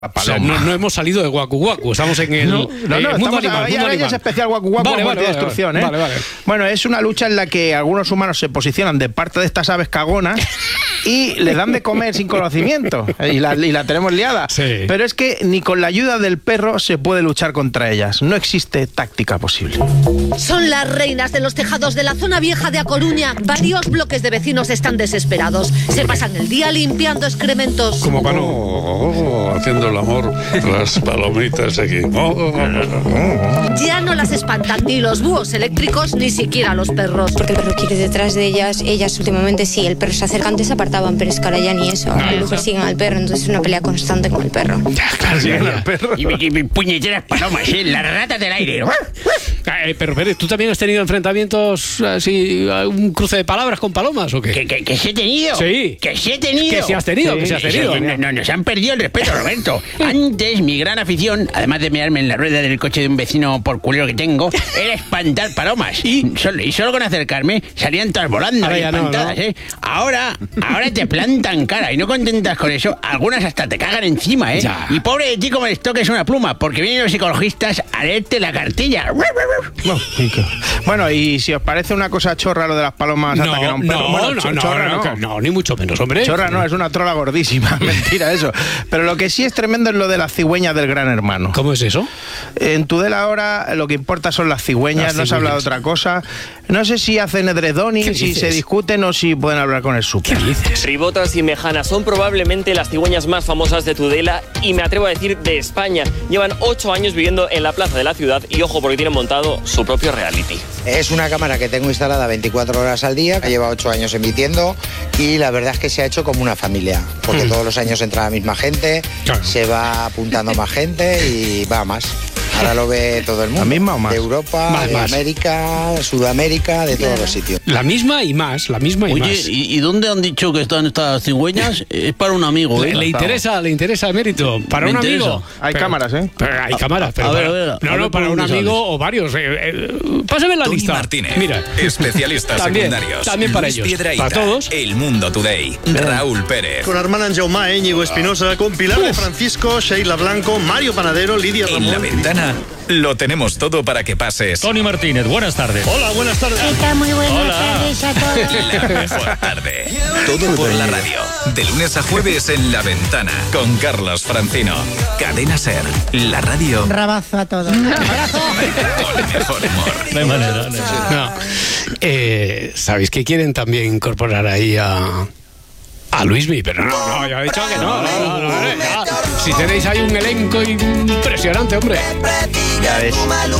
O sea, no hemos salido de Waku Waku, estamos en el mundo animal. Ahora es especial Waku Waku destrucción. Vale. Bueno, es una lucha en la que algunos humanos se posicionan de parte de estas aves cagonas y les dan de comer sin conocimiento y la tenemos liada. Sí. Pero es que ni con la ayuda del perro se puede luchar contra ellas. No existe táctica posible. Son las reinas de los tejados de la zona vieja de A Coruña. Varios bloques de vecinos están desesperados. Se pasan el día limpiando excrementos. Como cuando haciendo el amor, las palomitas aquí. Ya no las espantan ni los búhos eléctricos ni siquiera los perros. Porque el perro quiere detrás de ellas. Ellas últimamente sí, el perro se acerca, antes se apartaban, pero es que ahora ya ni eso. Ahora lo persiguen al perro, entonces es una pelea constante con el perro. Y puñeteras palomas, las ratas del aire. Pero Pérez, ¿tú también has tenido enfrentamientos así, un cruce de palabras con palomas o qué? ¿Que sí he tenido? Sí. ¿Que sí he tenido? Que sí has tenido, que sí has tenido. Nos han perdido el respeto, Roberto. Antes, mi gran afición, además de mearme en la rueda del coche de un vecino por culero que tengo, era espantar palomas. Y solo con acercarme salían todas volando ahí espantadas, ¿eh? Ahora te plantan cara y no contentas con eso, algunas hasta te cagan encima, ¿eh? Ya. Y pobre de ti como les toques una pluma, porque vienen los psicologistas a leerte la cartilla. Bueno, y si os parece una cosa chorra lo de las palomas atacar a un perro. No, ni mucho menos, hombre. Chorra no, es una trola gordísima. Mentira eso. Pero lo que sí es tremendo es lo de las cigüeñas del Gran Hermano. ¿Cómo es eso? En Tudela ahora lo que importa son las cigüeñas, no se habla de otra cosa. No sé si hacen edredoning, si se discuten o si pueden hablar con el súper. ¿Qué dices? Ribotas y mejanas son probablemente las cigüeñas más famosas de Tudela y me atrevo a decir de España. Llevan 8 años viviendo en la plaza de la ciudad y ojo porque tienen montado su propio reality. Es una cámara que tengo instalada 24 horas al día, que lleva 8 años emitiendo y la verdad es que se ha hecho como una familia, porque todos los años entra la misma gente, se va apuntando más gente y va más. Ahora lo ve todo el mundo. ¿La misma o más? De Europa, de América, Sudamérica, de todos los sitios. La misma y más. Oye, ¿y dónde han dicho que están estas cigüeñas? Es para un amigo, ¿eh? Le interesa, Emérito. Para un amigo. Hay cámaras, ¿eh? Hay cámaras, pero a ver, para un amigo o varios. Pásame la Tony lista. Martínez, Mira. especialistas secundarios. También para Luis ellos. Piedrahita, Para todos. El Mundo Today. Raúl Pérez. Con Armand Jaumá, Íñigo Espinosa, con Pilar de Francisco, Sheila Blanco, Mario Panadero, Lidia Ramón. En La Ventana lo tenemos todo para que pases. Tony Martínez, buenas tardes. Hola, buenas tardes. Muy buenas tardes a todos. La mejor tarde. Todo por la radio. De lunes a jueves en La Ventana. Con Carlos Francino. Cadena SER. La radio. Rabazo a todos. Con el mejor humor. No hay manera. No. ¿Sabéis que quieren también incorporar ahí a Luismi? Pero no, ya he dicho que no. Si tenéis ahí un elenco impresionante, hombre. Ya ves.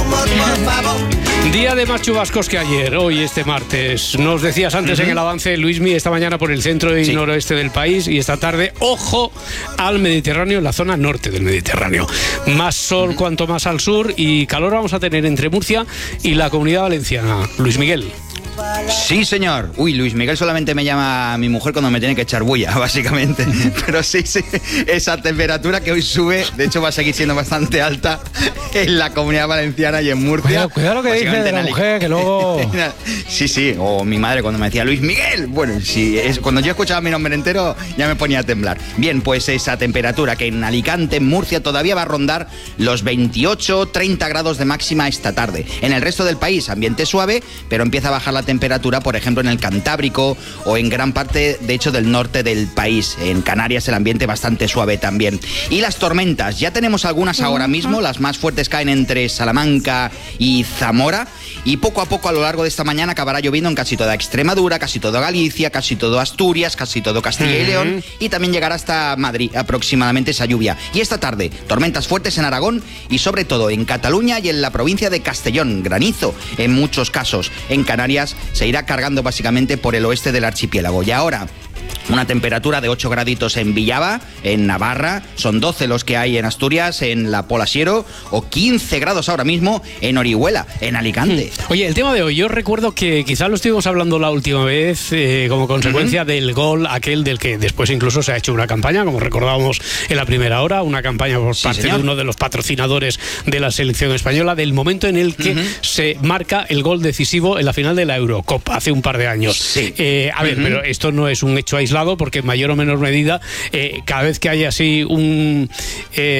Día de más chubascos que ayer, hoy este martes. Nos decías antes en el avance, Luismi, esta mañana por el centro y noroeste del país y esta tarde, ojo al Mediterráneo, en la zona norte del Mediterráneo. Más sol cuanto más al sur y calor vamos a tener entre Murcia y la Comunidad Valenciana. Luis Miguel. Sí, señor. Uy, Luis Miguel solamente me llama a mi mujer cuando me tiene que echar bulla, básicamente. Pero sí, esa temperatura que hoy sube, de hecho va a seguir siendo bastante alta en la Comunidad Valenciana y en Murcia. Cuidado lo que dice de la mujer, que luego... Sí, o mi madre cuando me decía Luis Miguel. Bueno, cuando yo escuchaba mi nombre entero ya me ponía a temblar. Bien, pues esa temperatura que en Alicante, en Murcia, todavía va a rondar los 28-30 grados de máxima esta tarde. En el resto del país, ambiente suave, pero empieza a bajar la temperatura, por ejemplo, en el Cantábrico o en gran parte, de hecho, del norte del país. En Canarias el ambiente bastante suave también. Y las tormentas, ya tenemos algunas ahora mismo, las más fuertes caen entre Salamanca y Zamora y poco a poco a lo largo de esta mañana acabará lloviendo en casi toda Extremadura, casi toda Galicia, casi todo Asturias, casi todo Castilla y León y también llegará hasta Madrid aproximadamente esa lluvia. Y esta tarde, tormentas fuertes en Aragón y sobre todo en Cataluña y en la provincia de Castellón, granizo en muchos casos. En Canarias se irá cargando básicamente por el oeste del archipiélago. Y ahora, una temperatura de 8 graditos en Villava, en Navarra, son 12 los que hay en Asturias, en la Pola Siero, o 15 grados ahora mismo en Orihuela, en Alicante. Oye, el tema de hoy, yo recuerdo que quizás lo estuvimos hablando la última vez como consecuencia del gol aquel del que después incluso se ha hecho una campaña, como recordábamos en la primera hora, una campaña por parte de uno de los patrocinadores de la selección española, del momento en el que se marca el gol decisivo en la final de la Eurocopa, hace un par de años. A ver, pero esto no es un hecho hecho aislado, porque en mayor o menor medida, cada vez que hay así un